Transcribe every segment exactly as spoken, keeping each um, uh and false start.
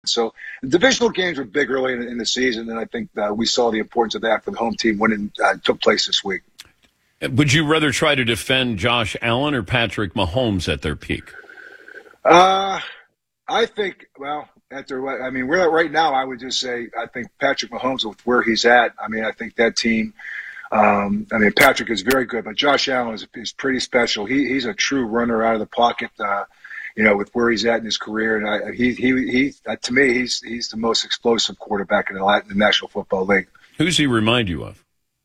So the divisional games were big early in, in the season, and I think uh, we saw the importance of that for the home team when it uh, took place this week. Would you rather try to defend Josh Allen or Patrick Mahomes at their peak? Uh, I think, well, at their, I mean, we're right now, I would just say I think Patrick Mahomes, with where he's at, I mean, I think that team, um, I mean, Patrick is very good, but Josh Allen is, is pretty special. He, he's a true runner out of the pocket, uh, you know, with where he's at in his career. And I, he, he, he, uh, to me, he's he's the most explosive quarterback in the, in the National Football League. Who's he remind you of?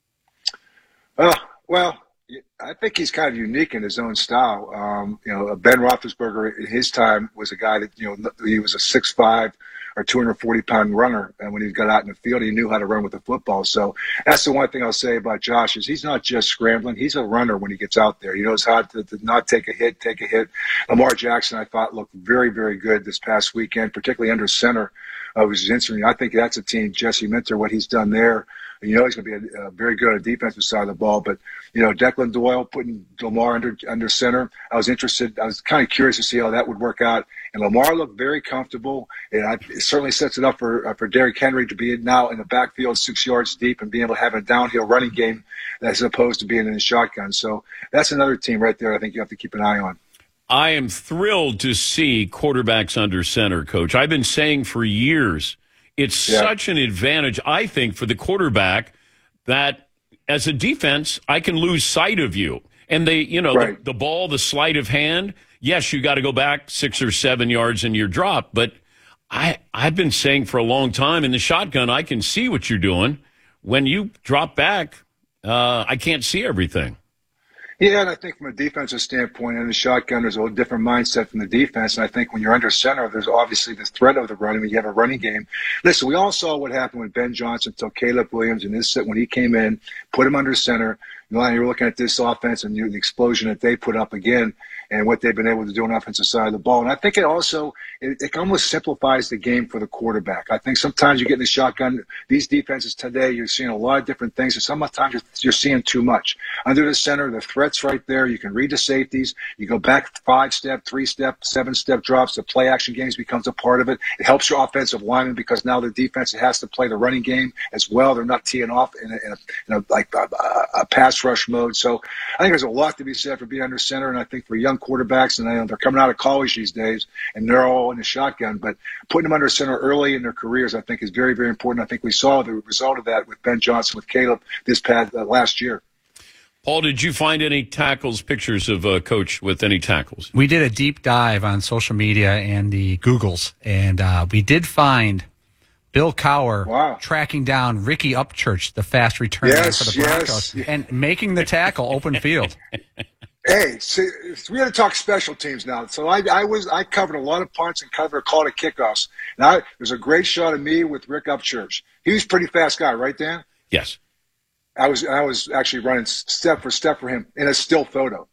Uh, well, I think he's kind of unique in his own style. Um, you know, Ben Roethlisberger in his time was a guy that, you know, he was a six five or two hundred forty pound runner. And when he got out in the field, he knew how to run with the football. So that's the one thing I'll say about Josh is he's not just scrambling. He's a runner when he gets out there. He knows how to, to not take a hit, take a hit. Lamar Jackson, I thought, looked very, very good this past weekend, particularly under center. Uh, which is interesting. I think that's a team, Jesse Minter, what he's done there. You know, he's going to be a, a very good on the defensive side of the ball. But, you know, Declan Doyle putting Lamar under under center, I was interested. I was kind of curious to see how that would work out. And Lamar looked very comfortable. And I, it certainly sets it up for uh, for Derrick Henry to be now in the backfield six yards deep and being able to have a downhill running game as opposed to being in the shotgun. So that's another team right there I think you have to keep an eye on. I am thrilled to see quarterbacks under center, Coach. I've been saying for years it's yeah. such an advantage, I think, for the quarterback that as a defense, I can lose sight of you. And they, you know, right. the, the ball, the sleight of hand, yes, you got to go back six or seven yards in your drop. But I, I've been saying for a long time in the shotgun, I can see what you're doing. When you drop back, uh, I can't see everything. Yeah, and I think from a defensive standpoint, in the shotgun, there's a whole different mindset from the defense. And I think when you're under center, there's obviously the threat of the running. When you have a running game, listen, we all saw what happened with Ben Johnson until Caleb Williams and his when he came in, put him under center. You know, you're looking at this offense and you, the explosion that they put up again, and what they've been able to do on the offensive side of the ball. And I think it also it, it almost simplifies the game for the quarterback. I think sometimes you get in the shotgun. These defenses today, you're seeing a lot of different things, and sometimes you're, you're seeing too much. Under the center, the threat's right there. You can read the safeties. You go back five step, three step, seven step drops. The play action games becomes a part of it. It helps your offensive lineman because now the defense has to play the running game as well. They're not teeing off in a, in a, in a like a, a pass rush mode. So I think there's a lot to be said for being under center, and I think for young quarterbacks, and I know they're coming out of college these days, and they're all in the shotgun, but putting them under center early in their careers, I think, is very, very important. I think we saw the result of that with Ben Johnson, with Caleb this past uh, last year. Paul, did you find any tackles, pictures of a coach with any tackles? We did a deep dive on social media and the Googles, and uh, we did find Bill Cowher wow. tracking down Ricky Upchurch, the fast returner yes, for the Broncos, yes. and making the tackle open field. Hey, see, we had to talk special teams now. So I, I was I covered a lot of punts and covered a call to kickoffs. Now there's a great shot of me with Rick Upchurch. He was a pretty fast guy, right, Dan? Yes. I was I was actually running step for step for him in a still photo.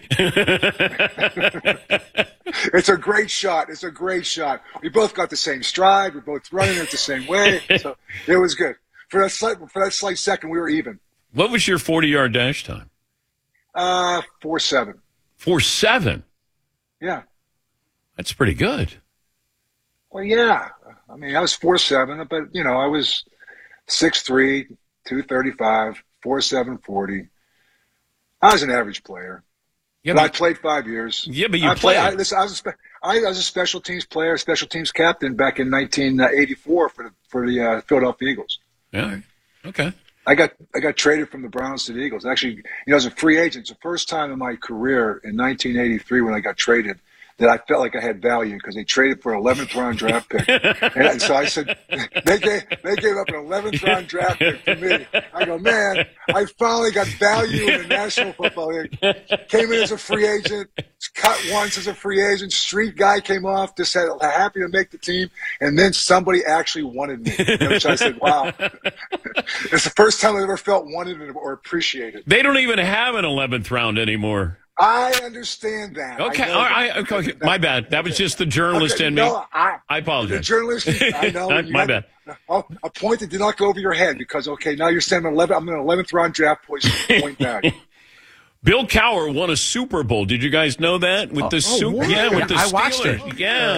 It's a great shot. It's a great shot. We both got the same stride. We're both running it the same way. So it was good. For that slight, for that slight second, we were even. What was your forty-yard dash time? Uh, four seven. Four seven? Yeah. That's pretty good. Well, yeah. I mean, I was four seven, but, you know, I was six three, two thirty-five, four seven forty. I was an average player. Yeah, but, but I played five years. Yeah, but you I played. played I, listen, I, was a spe- I was a special teams player, special teams captain back in nineteen eighty-four for the, for the uh, Philadelphia Eagles. Yeah. Okay. I got I got traded from the Browns to the Eagles. Actually, you know, as a free agent, it's the first time in my career in nineteen eighty-three when I got traded that I felt like I had value because they traded for an eleventh round draft pick. And so I said, they gave, they gave up an eleventh round draft pick for me. I go, man, I finally got value in the National Football League. Came in as a free agent, cut once as a free agent, street guy came off, just said, happy to make the team. And then somebody actually wanted me, which I said, wow. It's the first time I ever felt wanted or appreciated. They don't even have an eleventh round anymore. I understand that. Okay, all right. Okay, okay. My bad. That was just the journalist okay, in no, me. I, I apologize. The journalist, I know. My bad. Oh, a point that did not go over your head because, okay, now you're saying I'm eleven. I'm an eleventh round draft point back. Bill Cowher won a Super Bowl. Did you guys know that with oh, the oh, Super? what? Yeah, with the I Steelers. watched it. Yeah. yeah.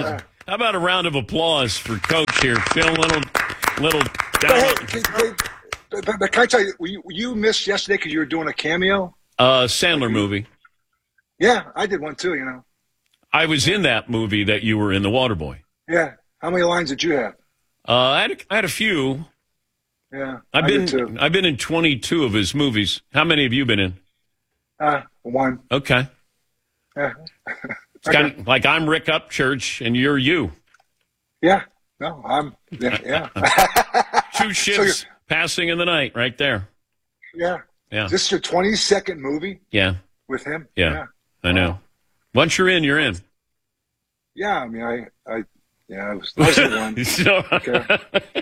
How about a round of applause for Coach here? Feel a little, little But, hey, can, can, but, but can I tell you, you, you missed yesterday because you were doing a cameo? Uh, Sandler movie. Yeah, I did one too, you know. I was in that movie that you were in, The Waterboy. Yeah. How many lines did you have? Uh, I, had a, I had a few. Yeah, I've I been did too. I've been in twenty-two of his movies. How many have you been in? Uh, one. Okay. Yeah. It's kind of like I'm Rick Upchurch and you're you. Yeah. No, I'm. Yeah. yeah. Two ships so passing in the night, right there. Yeah. Yeah. This is your twenty-second movie. Yeah. With him. Yeah. yeah. I know. Once you're in, you're in. Yeah. I mean, I. I yeah. I was. I was the one. so, okay.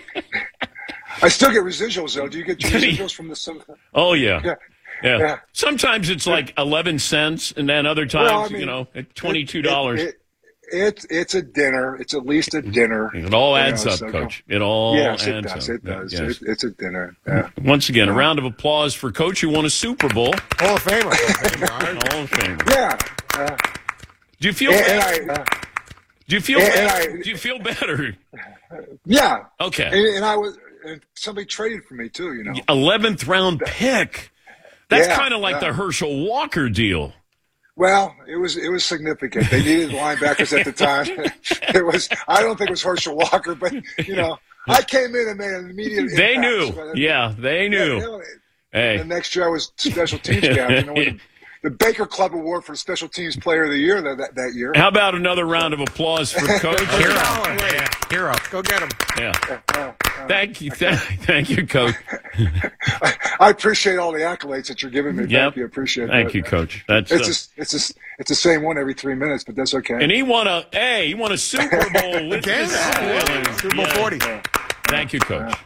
I still get residuals though. Do you get your residuals from the? Some, oh yeah. yeah. Yeah. yeah. Sometimes it's like eleven cents, and then other times, well, I mean, you know, at twenty-two dollars. It, it, it, it's it's a dinner. It's at least a dinner. It all adds you know, up, so Coach. It all yes, adds it does. up. It does. Yes. It, it's a dinner. Yeah. Once again, yeah. a round of applause for Coach who won a Super Bowl. Hall of Famer. Hall of Famer. Yeah. Uh, do you feel? And, better? and I, uh, do you feel? And, better? and I, do you feel better? Yeah. Okay. And, and I was. And somebody traded for me too. You know. eleventh round pick. That's yeah, kind of like yeah. the Herschel Walker deal. Well, it was it was significant. They needed linebackers at the time. It was. I don't think it was Herschel Walker, but you know, I came in and made an immediate. They impact. knew. Yeah, they knew. Yeah, hey. The next year I was special teams captain. You know, the Baker Club Award for Special Teams Player of the Year that that, that year. How about another round of applause for Coach? Hero. Yeah. Hero. Go get him. Yeah. yeah, yeah. Thank you. Th- thank you, Coach. I, I appreciate all the accolades that you're giving me. Yep. Thank you. I appreciate Thank that. you, Coach. That's it's uh, just, it's just, it's the same one every three minutes, but that's okay. And he won a hey, he won a Super Bowl with Again? his Yeah. Super Bowl yeah. forty. Yeah. Thank you, Coach.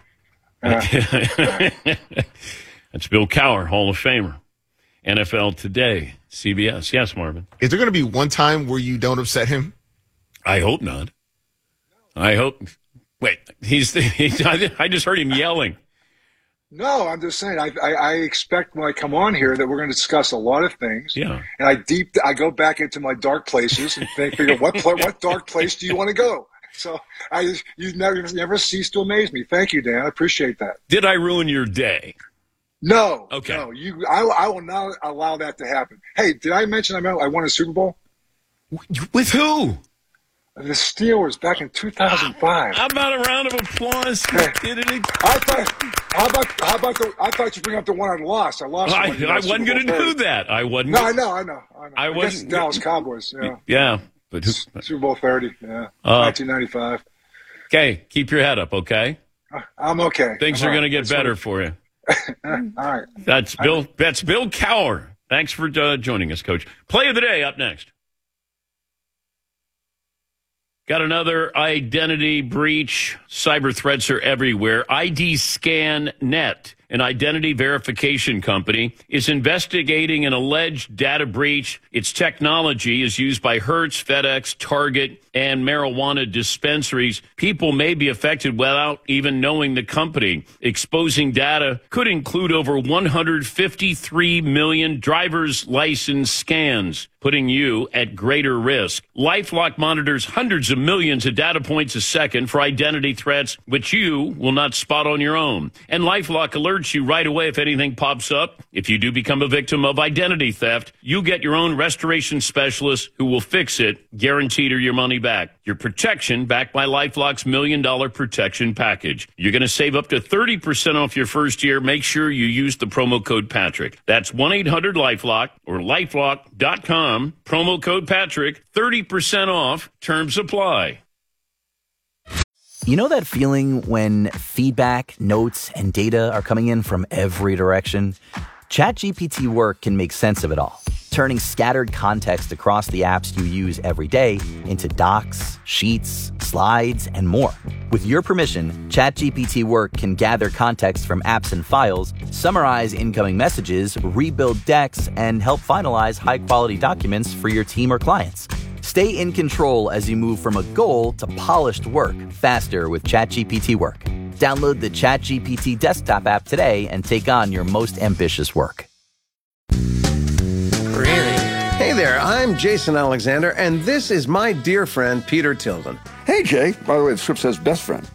Yeah. That's Bill Cowher, Hall of Famer. N F L Today, C B S. Yes, Marvin. Is there going to be one time where you don't upset him? I hope not. I hope. Wait, he's. he's I just heard him yelling. No, I'm just saying. I, I I expect when I come on here that we're going to discuss a lot of things. Yeah. And I deep I go back into my dark places and think, figure what pla- what dark place do you want to go? So I just, you never never cease to amaze me. Thank you, Dan. I appreciate that. Did I ruin your day? No. Okay. No, you. I I will not allow that to happen. Hey, did I mention I I won a Super Bowl? With who? The Steelers back in two thousand five. How about a round of applause? Hey. Did it? I thought. How about how about the? I thought you'd bring up the one I lost. I lost. I, the one I wasn't going to do that. I wasn't. No, I know, I know, I know. I I wasn't- guess it's Dallas Cowboys. Yeah. Yeah, but who, Super Bowl thirty. Yeah. Uh, nineteen ninety-five. okay, keep your head up, okay? I'm okay. Things I'm are all going to right. get That's better what- for you. all right. That's Bill. That's Bill Cowher. Thanks for uh, joining us, Coach. Play of the day up next. Got another identity breach. Cyber threats are everywhere. I D Scan dot net, an identity verification company, is investigating an alleged data breach. Its technology is used by Hertz, FedEx, Target, and marijuana dispensaries. People may be affected without even knowing the company. Exposing data could include over one hundred fifty-three million driver's license scans, putting you at greater risk. LifeLock monitors hundreds of millions of data points a second for identity threats, which you will not spot on your own. And LifeLock alerts you right away if anything pops up. If you do become a victim of identity theft, you get your own restoration specialist who will fix it, guaranteed or your money back. Your protection backed by LifeLock's million dollar protection package. You're going to save up to thirty percent off your first year. Make sure you use the promo code Patrick. That's one eight hundred LifeLock or lifelock dot com. Promo code Patrick, thirty percent off. Terms apply. You know that feeling when feedback, notes, and data are coming in from every direction? ChatGPT Work can make sense of it all, turning scattered context across the apps you use every day into docs, sheets, slides, and more. With your permission, ChatGPT Work can gather context from apps and files, summarize incoming messages, rebuild decks, and help finalize high-quality documents for your team or clients. Stay in control as you move from a goal to polished work faster with ChatGPT Work. Download the ChatGPT desktop app today and take on your most ambitious work. Hey there, I'm I'm Jason Alexander, and this is my dear friend, Peter Tilden. Hey, Jay. By the way, the script says best friend.